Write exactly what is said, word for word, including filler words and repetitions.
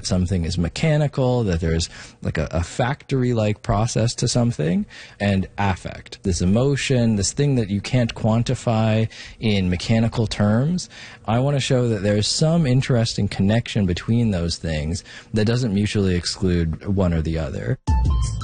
something is mechanical, that there's like a, a factory-like process to something, and affect, this emotion, this thing that you can't quantify in mechanical terms. I want to show that there's some interesting connection between those things that doesn't mutually exclude one or the other.